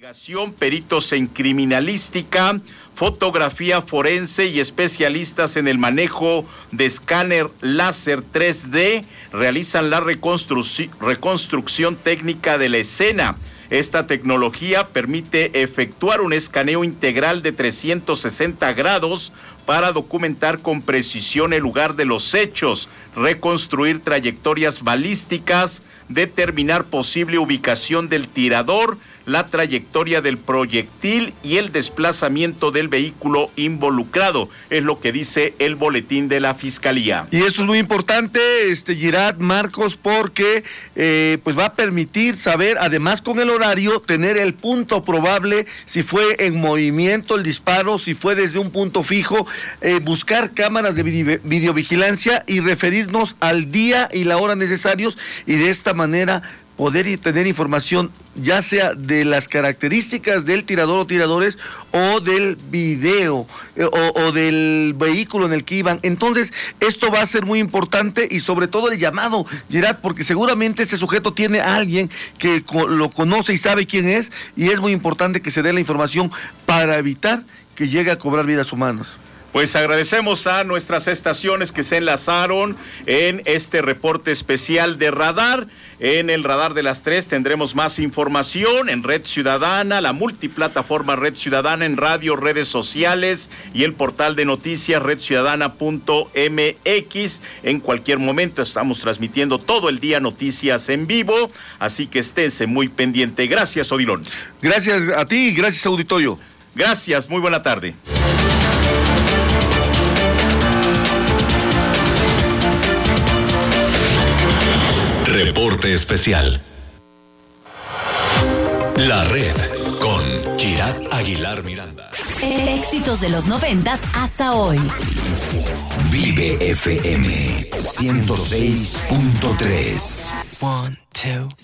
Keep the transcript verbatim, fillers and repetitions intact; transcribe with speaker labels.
Speaker 1: investigación, peritos en criminalística, fotografía forense y especialistas en el manejo de escáner láser tres D realizan la reconstru- reconstrucción técnica de la escena. Esta tecnología permite efectuar un escaneo integral de trescientos sesenta grados para documentar con precisión el lugar de los hechos, reconstruir trayectorias balísticas, determinar posible ubicación del tirador, la trayectoria del proyectil y el desplazamiento del vehículo involucrado, es lo que dice el boletín de la Fiscalía.
Speaker 2: Y eso es muy importante, este Girard, Marcos, porque eh, pues va a permitir saber, además con el horario, tener el punto probable, si fue en movimiento el disparo, si fue desde un punto fijo, eh, buscar cámaras de video, videovigilancia y referirnos al día y la hora necesarios, y de esta manera poder tener información ya sea de las características del tirador o tiradores o del video eh, o, o del vehículo en el que iban. Entonces esto va a ser muy importante, y sobre todo el llamado, Gerard, porque seguramente ese sujeto tiene a alguien que co- lo conoce y sabe quién es, y es muy importante que se dé la información para evitar que llegue a cobrar vidas humanas.
Speaker 1: Pues agradecemos a nuestras estaciones que se enlazaron en este reporte especial de Radar. En el Radar de las Tres tendremos más información en Red Ciudadana, la multiplataforma Red Ciudadana en radio, redes sociales y el portal de noticias red ciudadana punto m x. En cualquier momento estamos transmitiendo todo el día noticias en vivo, así que esténse muy pendiente. Gracias, Odilon.
Speaker 2: Gracias a ti y gracias, auditorio.
Speaker 1: Gracias, muy buena tarde.
Speaker 3: Reporte especial. La Red con Girard Aguilar Miranda.
Speaker 4: Éxitos de los noventas hasta hoy.
Speaker 5: Vive F M ciento seis punto tres.
Speaker 6: One, two.